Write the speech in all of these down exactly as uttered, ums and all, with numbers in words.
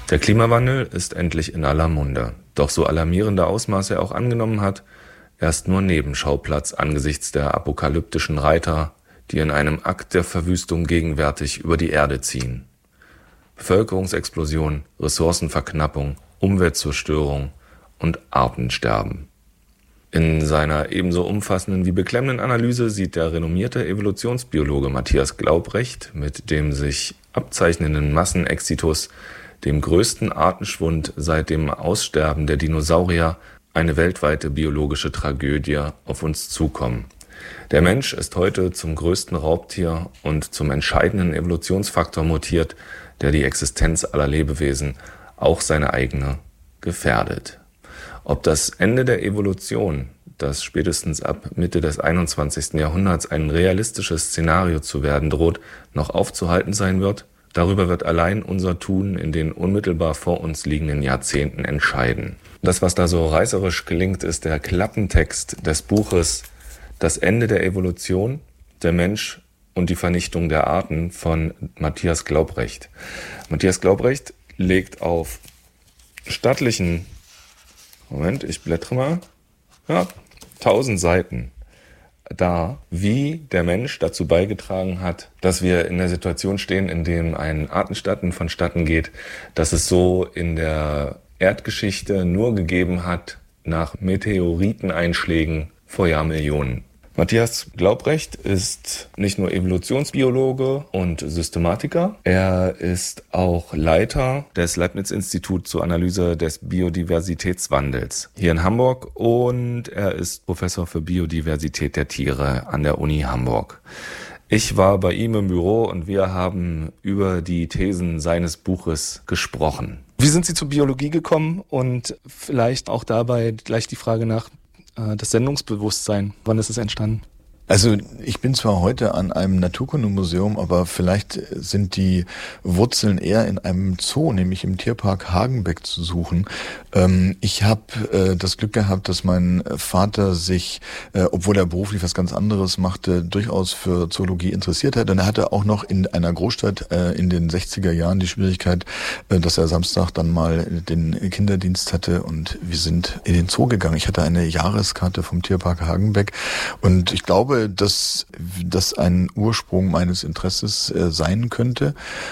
Der Klimawandel ist endlich in aller Munde. Doch so alarmierende Ausmaße er auch angenommen hat, er ist nur Nebenschauplatz angesichts der apokalyptischen Reiter, die in einem Akt der Verwüstung gegenwärtig über die Erde ziehen. Bevölkerungsexplosion, Ressourcenverknappung, Umweltzerstörung und Artensterben. In seiner ebenso umfassenden wie beklemmenden Analyse sieht der renommierte Evolutionsbiologe Matthias Glaubrecht mit dem sich abzeichnenden Massenexitus, dem größten Artenschwund seit dem Aussterben der Dinosaurier, eine weltweite biologische Tragödie auf uns zukommen. Der Mensch ist heute zum größten Raubtier und zum entscheidenden Evolutionsfaktor mutiert, der die Existenz aller Lebewesen, auch seine eigene, gefährdet. Ob das Ende der Evolution, das spätestens ab Mitte des einundzwanzigsten Jahrhunderts ein realistisches Szenario zu werden droht, noch aufzuhalten sein wird, darüber wird allein unser Tun in den unmittelbar vor uns liegenden Jahrzehnten entscheiden. Das, was da so reißerisch klingt, ist der Klappentext des Buches Das Ende der Evolution, der Mensch und die Vernichtung der Arten von Matthias Glaubrecht. Matthias Glaubrecht legt auf stattlichen, Moment, ich blättere mal, ja, tausend Seiten dar, wie der Mensch dazu beigetragen hat, dass wir in der Situation stehen, in dem ein Artensterben vonstatten geht, dass es so in der Erdgeschichte nur gegeben hat nach Meteoriteneinschlägen vor Jahrmillionen. Matthias Glaubrecht ist nicht nur Evolutionsbiologe und Systematiker, er ist auch Leiter des Leibniz-Instituts zur Analyse des Biodiversitätswandels hier in Hamburg und er ist Professor für Biodiversität der Tiere an der Uni Hamburg. Ich war bei ihm im Büro und wir haben über die Thesen seines Buches gesprochen. Wie sind Sie zur Biologie gekommen und vielleicht auch dabei gleich die Frage nach das Sendungsbewusstsein, wann ist es entstanden? Also ich bin zwar heute an einem Naturkundemuseum, aber vielleicht sind die Wurzeln eher in einem Zoo, nämlich im Tierpark Hagenbeck zu suchen. Ähm, ich habe äh, das Glück gehabt, dass mein Vater sich, äh, obwohl er beruflich was ganz anderes machte, durchaus für Zoologie interessiert hat. Und er hatte auch noch in einer Großstadt äh, in den sechziger Jahren die Schwierigkeit, äh, dass er Samstag dann mal den Kinderdienst hatte und wir sind in den Zoo gegangen. Ich hatte eine Jahreskarte vom Tierpark Hagenbeck und ich glaube, dass das ein Ursprung meines Interesses äh, sein könnte.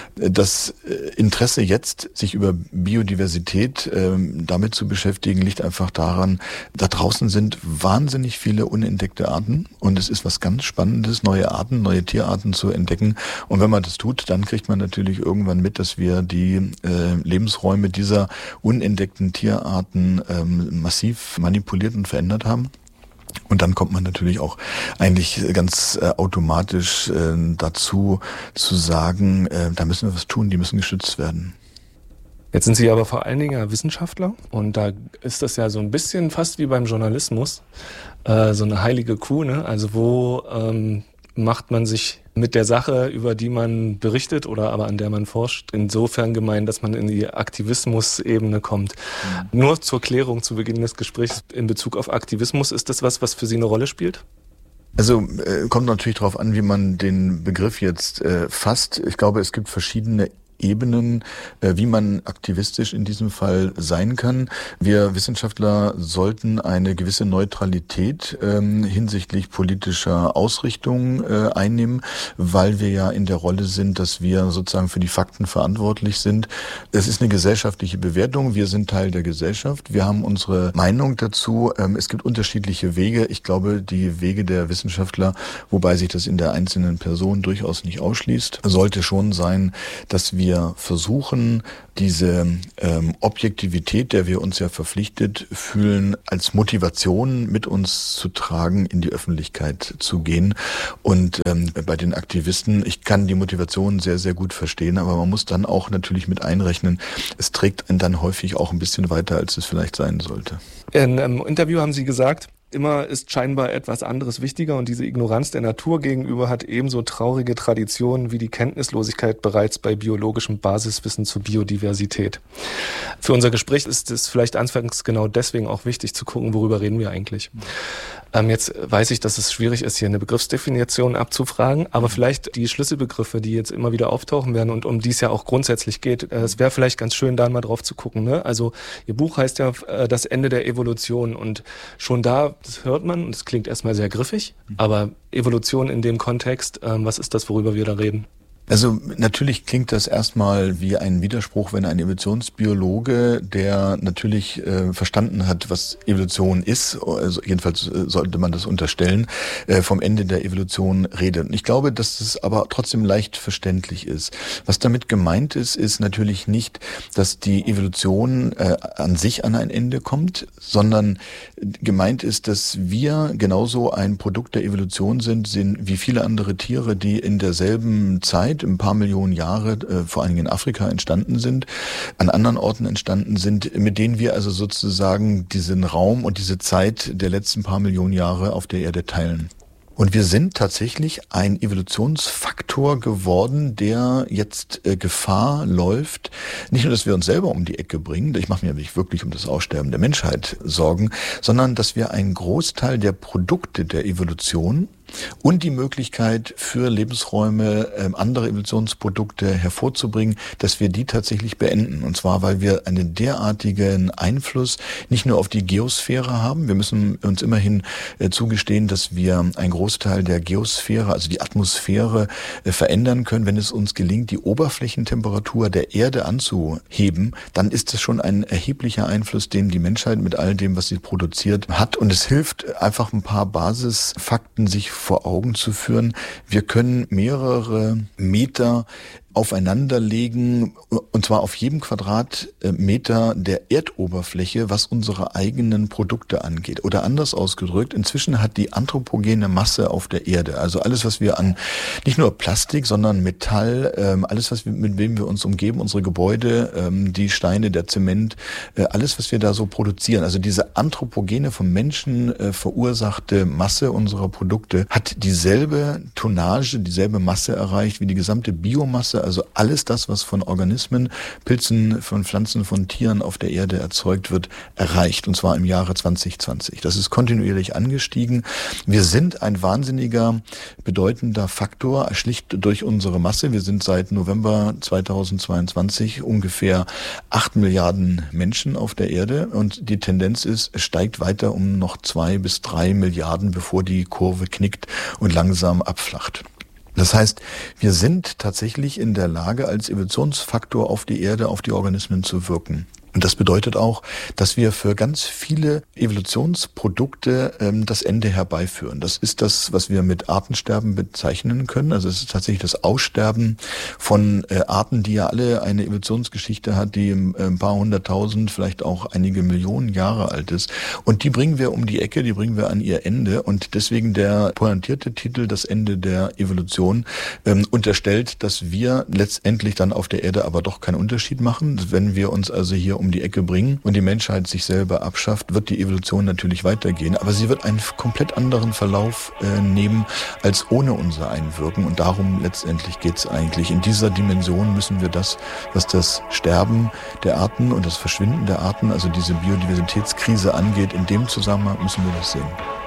Das äh, Interesse jetzt, sich über Biodiversität äh, damit zu beschäftigen, liegt einfach daran, da draußen sind wahnsinnig viele unentdeckte Arten und es ist was ganz Spannendes, neue Arten, neue Tierarten zu entdecken. Und wenn man das tut, dann kriegt man natürlich irgendwann mit, dass wir die äh, Lebensräume dieser unentdeckten Tierarten ähm, massiv manipuliert und verändert haben. Und dann kommt man natürlich auch eigentlich ganz äh, automatisch äh, dazu zu sagen, äh, da müssen wir was tun, die müssen geschützt werden. Jetzt sind Sie aber vor allen Dingen Wissenschaftler und da ist das ja so ein bisschen fast wie beim Journalismus, äh, so eine heilige Kuh, ne? Also wo ähm, macht man sich mit der Sache, über die man berichtet oder aber an der man forscht, insofern gemein, dass man in die Aktivismus-Ebene kommt. Mhm. Nur zur Klärung zu Beginn des Gesprächs in Bezug auf Aktivismus, ist das was, was für Sie eine Rolle spielt? Also äh, kommt natürlich darauf an, wie man den Begriff jetzt äh, fasst. Ich glaube, es gibt verschiedene Ebenen, wie man aktivistisch in diesem Fall sein kann. Wir Wissenschaftler sollten eine gewisse Neutralität ähm, hinsichtlich politischer Ausrichtung äh, einnehmen, weil wir ja in der Rolle sind, dass wir sozusagen für die Fakten verantwortlich sind. Es ist eine gesellschaftliche Bewertung. Wir sind Teil der Gesellschaft. Wir haben unsere Meinung dazu. Ähm, es gibt unterschiedliche Wege. Ich glaube, die Wege der Wissenschaftler, wobei sich das in der einzelnen Person durchaus nicht ausschließt, sollte schon sein, dass wir Wir versuchen, diese ähm, Objektivität, der wir uns ja verpflichtet fühlen, als Motivation mit uns zu tragen, in die Öffentlichkeit zu gehen. Und ähm, bei den Aktivisten, ich kann die Motivation sehr, sehr gut verstehen, aber man muss dann auch natürlich mit einrechnen, es trägt einen dann häufig auch ein bisschen weiter, als es vielleicht sein sollte. In einem Interview haben Sie gesagt, immer ist scheinbar etwas anderes wichtiger und diese Ignoranz der Natur gegenüber hat ebenso traurige Traditionen wie die Kenntnislosigkeit bereits bei biologischem Basiswissen zur Biodiversität. Für unser Gespräch ist es vielleicht anfangs genau deswegen auch wichtig zu gucken, worüber reden wir eigentlich. Ähm, jetzt weiß ich, dass es schwierig ist, hier eine Begriffsdefinition abzufragen, aber vielleicht die Schlüsselbegriffe, die jetzt immer wieder auftauchen werden und um die es ja auch grundsätzlich geht. äh, Es wäre vielleicht ganz schön, da mal drauf zu gucken. Ne? Also Ihr Buch heißt ja äh, Das Ende der Evolution und schon da, das hört man, und das klingt erstmal sehr griffig, aber Evolution in dem Kontext, ähm, was ist das, worüber wir da reden? Also natürlich klingt das erstmal wie ein Widerspruch, wenn ein Evolutionsbiologe, der natürlich äh, verstanden hat, was Evolution ist, also jedenfalls äh, sollte man das unterstellen, äh, vom Ende der Evolution redet. Und ich glaube, dass es aber trotzdem leicht verständlich ist. Was damit gemeint ist, ist natürlich nicht, dass die Evolution äh, an sich an ein Ende kommt, sondern gemeint ist, dass wir genauso ein Produkt der Evolution sind, sind wie viele andere Tiere, die in derselben Zeit ein paar Millionen Jahre, äh, vor allen Dingen in Afrika entstanden sind, an anderen Orten entstanden sind, mit denen wir also sozusagen diesen Raum und diese Zeit der letzten paar Millionen Jahre auf der Erde teilen. Und wir sind tatsächlich ein Evolutionsfaktor geworden, der jetzt äh, Gefahr läuft. Nicht nur, dass wir uns selber um die Ecke bringen, ich mache mir nicht wirklich um das Aussterben der Menschheit Sorgen, sondern dass wir einen Großteil der Produkte der Evolution und die Möglichkeit für Lebensräume, äh, andere Evolutionsprodukte hervorzubringen, dass wir die tatsächlich beenden. Und zwar, weil wir einen derartigen Einfluss nicht nur auf die Geosphäre haben. Wir müssen uns immerhin äh, zugestehen, dass wir einen Großteil der Geosphäre, also die Atmosphäre, äh, verändern können. Wenn es uns gelingt, die Oberflächentemperatur der Erde anzuheben, dann ist das schon ein erheblicher Einfluss, den die Menschheit mit all dem, was sie produziert, hat. Und es hilft einfach ein paar Basisfakten, sich vor Augen zu führen. Wir können mehrere Meter aufeinander legen, und zwar auf jedem Quadratmeter der Erdoberfläche, was unsere eigenen Produkte angeht. Oder anders ausgedrückt, inzwischen hat die anthropogene Masse auf der Erde, also alles, was wir an, nicht nur Plastik, sondern Metall, alles, was wir, mit wem wir uns umgeben, unsere Gebäude, die Steine, der Zement, alles, was wir da so produzieren, also diese anthropogene, vom Menschen verursachte Masse unserer Produkte, hat dieselbe Tonnage, dieselbe Masse erreicht wie die gesamte Biomasse, also alles das, was von Organismen, Pilzen, von Pflanzen, von Tieren auf der Erde erzeugt wird, erreicht. Und zwar im Jahre zwanzig zwanzig. Das ist kontinuierlich angestiegen. Wir sind ein wahnsinniger, bedeutender Faktor, schlicht durch unsere Masse. Wir sind seit November zweitausendzweiundzwanzig ungefähr acht Milliarden Menschen auf der Erde. Und die Tendenz ist, es steigt weiter um noch zwei bis drei Milliarden, bevor die Kurve knickt und langsam abflacht. Das heißt, wir sind tatsächlich in der Lage, als Evolutionsfaktor auf die Erde, auf die Organismen zu wirken. Und das bedeutet auch, dass wir für ganz viele Evolutionsprodukte ähm, das Ende herbeiführen. Das ist das, was wir mit Artensterben bezeichnen können. Also es ist tatsächlich das Aussterben von äh, Arten, die ja alle eine Evolutionsgeschichte hat, die äh, ein paar hunderttausend, vielleicht auch einige Millionen Jahre alt ist. Und die bringen wir um die Ecke, die bringen wir an ihr Ende. Und deswegen der pointierte Titel, das Ende der Evolution, ähm, unterstellt, dass wir letztendlich dann auf der Erde aber doch keinen Unterschied machen. Wenn wir uns also hier um um die Ecke bringen und die Menschheit sich selber abschafft, wird die Evolution natürlich weitergehen. Aber sie wird einen komplett anderen Verlauf äh, nehmen als ohne unser Einwirken. Und darum letztendlich geht es eigentlich. In dieser Dimension müssen wir das, was das Sterben der Arten und das Verschwinden der Arten, also diese Biodiversitätskrise angeht, in dem Zusammenhang müssen wir das sehen.